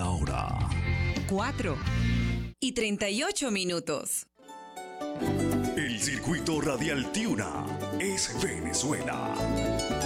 la hora. 4:38. El circuito radial Tiuna es Venezuela.